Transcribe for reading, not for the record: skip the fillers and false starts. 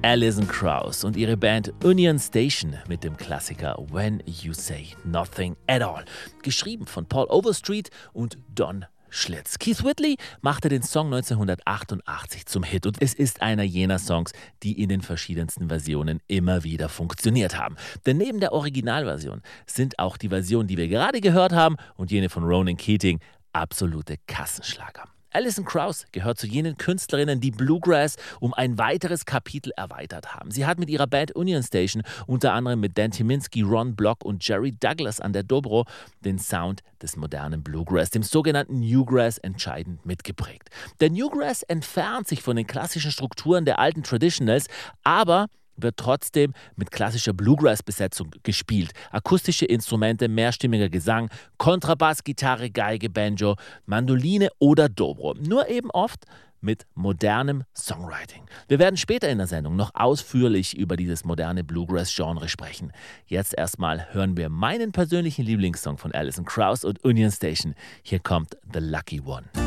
Alison Krauss und ihre Band Union Station mit dem Klassiker When You Say Nothing at All, geschrieben von Paul Overstreet und Don Schlitz. Keith Whitley machte den Song 1988 zum Hit und es ist einer jener Songs, die in den verschiedensten Versionen immer wieder funktioniert haben. Denn neben der Originalversion sind auch die Versionen, die wir gerade gehört haben und jene von Ronan Keating, absolute Kassenschlager. Alison Krauss gehört zu jenen Künstlerinnen, die Bluegrass um ein weiteres Kapitel erweitert haben. Sie hat mit ihrer Band Union Station, unter anderem mit Dan Tyminski, Ron Block und Jerry Douglas an der Dobro, den Sound des modernen Bluegrass, dem sogenannten Newgrass, entscheidend mitgeprägt. Der Newgrass entfernt sich von den klassischen Strukturen der alten Traditionals, aber wird trotzdem mit klassischer Bluegrass-Besetzung gespielt. Akustische Instrumente, mehrstimmiger Gesang, Kontrabass, Gitarre, Geige, Banjo, Mandoline oder Dobro. Nur eben oft mit modernem Songwriting. Wir werden später in der Sendung noch ausführlich über dieses moderne Bluegrass-Genre sprechen. Jetzt erstmal hören wir meinen persönlichen Lieblingssong von Alison Krauss und Union Station. Hier kommt The Lucky One.